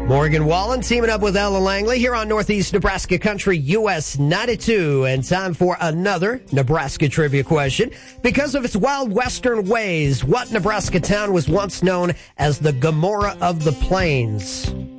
Morgan Wallen teaming up with Ellen Langley here on Northeast Nebraska Country US 92. And time for another Nebraska trivia question. Because of its wild western ways, what Nebraska town was once known as the Gomorrah of the Plains?